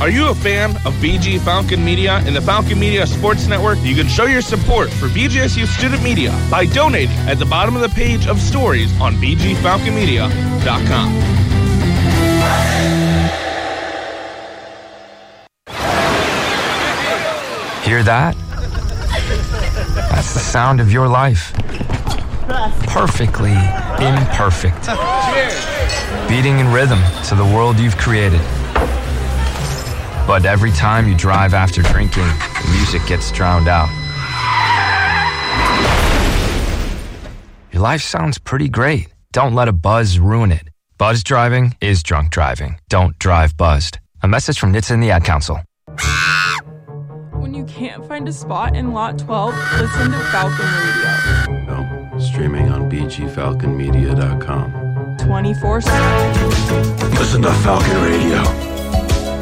Are you a fan of BG Falcon Media and the Falcon Media Sports Network? You can show your support for BGSU Student Media by donating at the bottom of the page of stories on bgfalconmedia.com. Hear that? That's the sound of your life. Perfectly imperfect. Beating in rhythm to the world you've created. But every time you drive after drinking, the music gets drowned out. Your life sounds pretty great. Don't let a buzz ruin it. Buzz driving is drunk driving. Don't drive buzzed. A message from NHTSA and the Ad Council. When you can't find a spot in Lot 12, listen to Falcon Radio. Oh, streaming on bgfalconmedia.com. 24/7. Listen to Falcon Radio.